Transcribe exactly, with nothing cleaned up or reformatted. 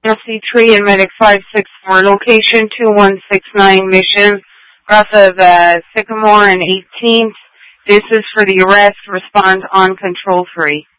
C three and Medic five six four, location two one six nine Mission, off of uh, Sycamore and eighteenth. This is for the arrest. Respond on control free.